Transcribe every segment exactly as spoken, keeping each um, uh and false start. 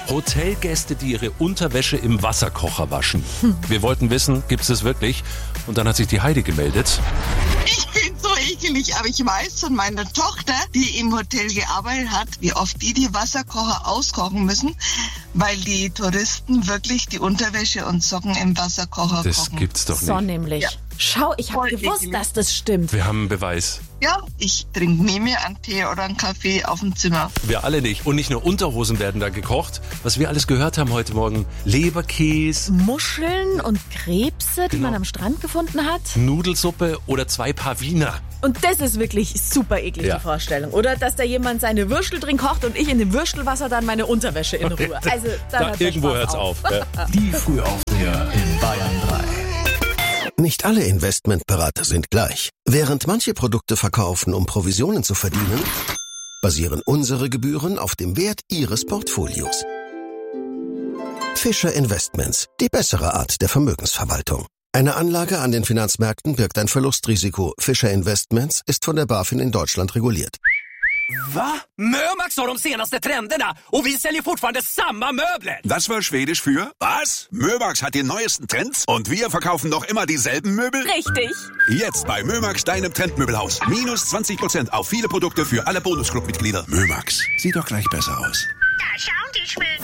Hotelgäste, die ihre Unterwäsche im Wasserkocher waschen. Hm. Wir wollten wissen, gibt es das wirklich? Und dann hat sich die Heidi gemeldet. Ich bin so ekelig, aber ich weiß von meiner Tochter, die im Hotel gearbeitet hat, wie oft die die Wasserkocher auskochen müssen, weil die Touristen wirklich die Unterwäsche und Socken im Wasserkocher das kochen. Das gibt's doch nicht. So nämlich. Ja. Schau, ich habe gewusst, ekelig. dass das stimmt. Wir haben einen Beweis. Ja, ich trinke nie mehr einen Tee oder einen Kaffee auf dem Zimmer. Wir alle nicht. Und nicht nur Unterhosen werden da gekocht. Was wir alles gehört haben heute Morgen. Leberkäse. Muscheln und Krebse, die genau. man am Strand gefunden hat. Nudelsuppe oder zwei Paar Wiener. Und das ist wirklich super eklig, ja. die Vorstellung. Oder dass da jemand seine Würstel drin kocht und ich in dem Würstelwasser dann meine Unterwäsche in Ruhe. Also dann da hört irgendwo hört's auf. auf ja. Die Frühaufsteher in Bayern drei. Nicht alle Investmentberater sind gleich. Während manche Produkte verkaufen, um Provisionen zu verdienen, basieren unsere Gebühren auf dem Wert Ihres Portfolios. Fischer Investments, die bessere Art der Vermögensverwaltung. Eine Anlage an den Finanzmärkten birgt ein Verlustrisiko. Fischer Investments ist von der BaFin in Deutschland reguliert. Va? Mömax har de senaste trenderna och vi säljer fortfarande samma möbler. Das war schwedisch für was? Mömax hat die neuesten Trends und wir verkaufen noch immer dieselben Möbel? Richtig. Jetzt bei Mömax, deinem Trendmöbelhaus. Minus zwanzig Prozent auf viele Produkte für alle Bonusclub-Mitglieder. Mömax, sieht doch gleich besser aus. Da schauen die Schweden.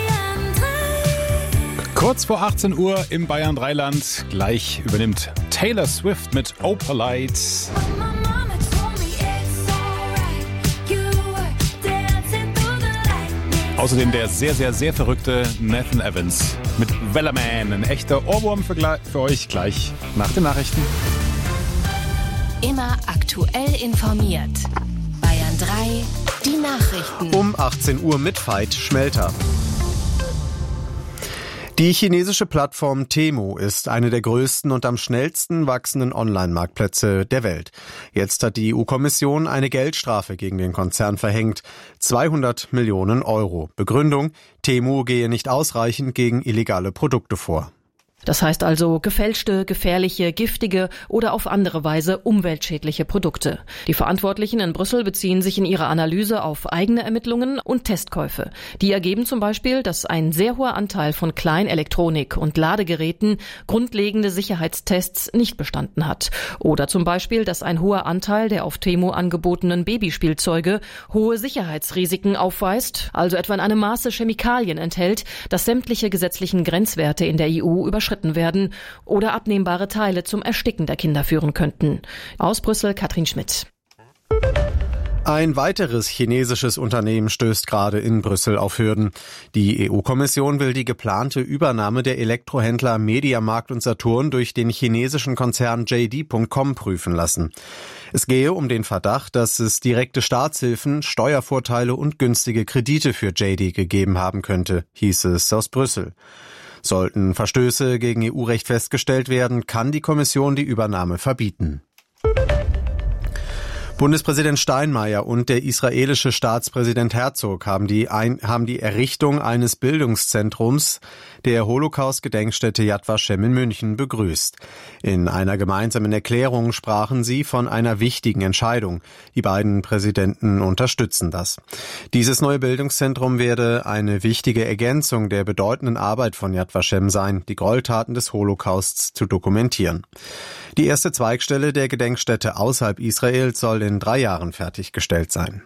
Kurz vor achtzehn Uhr im Bayern drei Land. Gleich übernimmt Taylor Swift mit Opalite. Außerdem der sehr, sehr, sehr verrückte Nathan Evans mit Wellerman. Ein echter Ohrwurm für, für euch gleich nach den Nachrichten. Immer aktuell informiert. Bayern drei, die Nachrichten. Um achtzehn Uhr mit Veit Schmelter. Die chinesische Plattform Temu ist eine der größten und am schnellsten wachsenden Online-Marktplätze der Welt. Jetzt hat die E U-Kommission eine Geldstrafe gegen den Konzern verhängt. zweihundert Millionen Euro. Begründung: Temu gehe nicht ausreichend gegen illegale Produkte vor. Das heißt also gefälschte, gefährliche, giftige oder auf andere Weise umweltschädliche Produkte. Die Verantwortlichen in Brüssel beziehen sich in ihrer Analyse auf eigene Ermittlungen und Testkäufe. Die ergeben zum Beispiel, dass ein sehr hoher Anteil von Kleinelektronik und Ladegeräten grundlegende Sicherheitstests nicht bestanden hat. Oder zum Beispiel, dass ein hoher Anteil der auf Temu angebotenen Babyspielzeuge hohe Sicherheitsrisiken aufweist, also etwa in einem Maße Chemikalien enthält, das sämtliche gesetzlichen Grenzwerte in der E U überschreitet werden oder abnehmbare Teile zum Ersticken der Kinder führen könnten. Aus Brüssel, Katrin Schmidt. Ein weiteres chinesisches Unternehmen stößt gerade in Brüssel auf Hürden. Die E U-Kommission will die geplante Übernahme der Elektrohändler Mediamarkt und Saturn durch den chinesischen Konzern J D Punkt com prüfen lassen. Es gehe um den Verdacht, dass es direkte Staatshilfen, Steuervorteile und günstige Kredite für J D gegeben haben könnte, hieß es aus Brüssel. Sollten Verstöße gegen E U-Recht festgestellt werden, kann die Kommission die Übernahme verbieten. Bundespräsident Steinmeier und der israelische Staatspräsident Herzog haben die, ein, haben die Errichtung eines Bildungszentrums der Holocaust-Gedenkstätte Yad Vashem in München begrüßt. In einer gemeinsamen Erklärung sprachen sie von einer wichtigen Entscheidung. Die beiden Präsidenten unterstützen das. Dieses neue Bildungszentrum werde eine wichtige Ergänzung der bedeutenden Arbeit von Yad Vashem sein, die Gräueltaten des Holocausts zu dokumentieren. Die erste Zweigstelle der Gedenkstätte außerhalb Israels soll in drei Jahren fertiggestellt sein.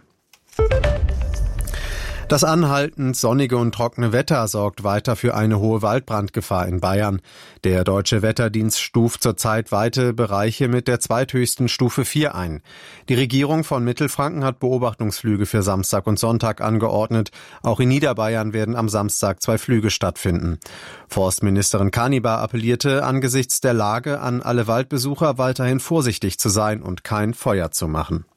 Das anhaltend sonnige und trockene Wetter sorgt weiter für eine hohe Waldbrandgefahr in Bayern. Der Deutsche Wetterdienst stuft zurzeit weite Bereiche mit der zweithöchsten Stufe vier ein. Die Regierung von Mittelfranken hat Beobachtungsflüge für Samstag und Sonntag angeordnet. Auch in Niederbayern werden am Samstag zwei Flüge stattfinden. Forstministerin Kanibar appellierte angesichts der Lage an alle Waldbesucher, weiterhin vorsichtig zu sein und kein Feuer zu machen.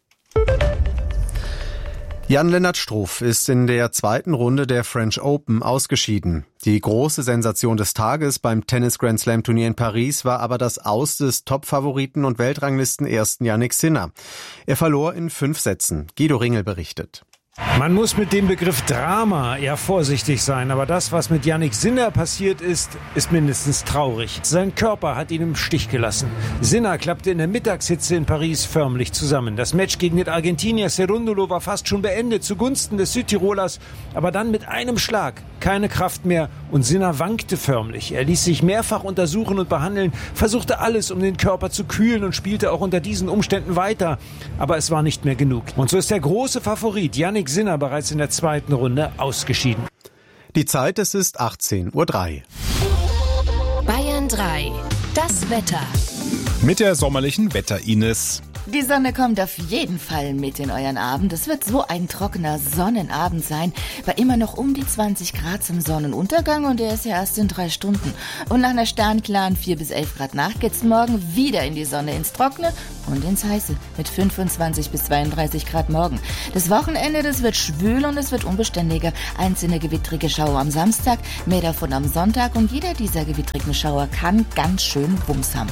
Jan-Lennart Struff ist in der zweiten Runde der French Open ausgeschieden. Die große Sensation des Tages beim Tennis-Grand-Slam-Turnier in Paris war aber das Aus des Top-Favoriten und Weltranglisten-Ersten Jannik Sinner. Er verlor in fünf Sätzen. Guido Ringel berichtet. Man muss mit dem Begriff Drama eher vorsichtig sein, aber das, was mit Jannik Sinner passiert ist, ist mindestens traurig. Sein Körper hat ihn im Stich gelassen. Sinner klappte in der Mittagshitze in Paris förmlich zusammen. Das Match gegen den Argentinier Cerúndolo war fast schon beendet, zugunsten des Südtirolers, aber dann mit einem Schlag. Keine Kraft mehr und Sinner wankte förmlich. Er ließ sich mehrfach untersuchen und behandeln, versuchte alles, um den Körper zu kühlen und spielte auch unter diesen Umständen weiter. Aber es war nicht mehr genug. Und so ist der große Favorit Jannik Sinner bereits in der zweiten Runde ausgeschieden. Die Zeit, es ist achtzehn Uhr drei. Bayern drei. Das Wetter. Mit der sommerlichen Wetter-Ines. Die Sonne kommt auf jeden Fall mit in euren Abend. Es wird so ein trockener Sonnenabend sein, bei immer noch um die zwanzig Grad zum Sonnenuntergang und der ist ja erst in drei Stunden. Und nach einer sternklaren vier bis elf Grad Nacht geht's morgen wieder in die Sonne, ins Trockene und ins Heiße mit fünfundzwanzig bis zweiunddreißig Grad morgen. Das Wochenende, das wird schwül und es wird unbeständiger. Einzelne gewittrige Schauer am Samstag, mehr davon am Sonntag und jeder dieser gewittrigen Schauer kann ganz schön Wumms haben.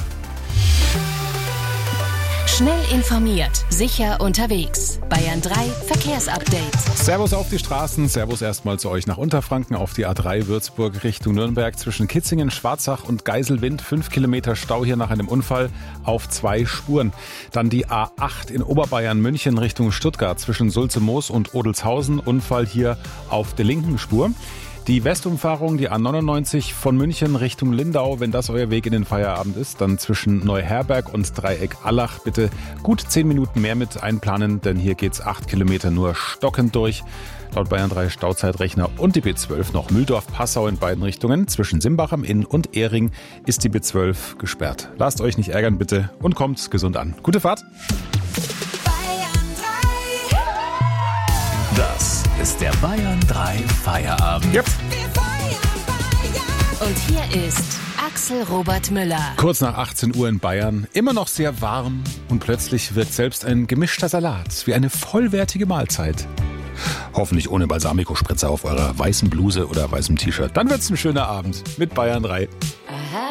Schnell informiert, sicher unterwegs. Bayern drei Verkehrsupdate. Servus auf die Straßen, servus erstmal zu euch nach Unterfranken auf die A drei Würzburg Richtung Nürnberg zwischen Kitzingen, Schwarzach und Geiselwind. Fünf Kilometer Stau hier nach einem Unfall auf zwei Spuren. Dann die A acht in Oberbayern München Richtung Stuttgart zwischen Sulze-Moos und Odelshausen. Unfall hier auf der linken Spur. Die Westumfahrung, die A neunundneunzig von München Richtung Lindau, wenn das euer Weg in den Feierabend ist, dann zwischen Neuherberg und Dreieck Allach bitte gut zehn Minuten mehr mit einplanen, denn hier geht's acht Kilometer nur stockend durch. Laut Bayern drei Stauzeitrechner und die B zwölf noch Mühldorf-Passau in beiden Richtungen. Zwischen Simbach am Inn und Ehring ist die B zwölf gesperrt. Lasst euch nicht ärgern bitte und kommt gesund an. Gute Fahrt! Das ist der Bayern drei Feierabend. Yep. Und hier ist Axel Robert Müller. Kurz nach achtzehn Uhr in Bayern, immer noch sehr warm und plötzlich wird selbst ein gemischter Salat wie eine vollwertige Mahlzeit. Hoffentlich ohne Balsamico-Spritzer auf eurer weißen Bluse oder weißem T-Shirt. Dann wird's ein schöner Abend mit Bayern drei.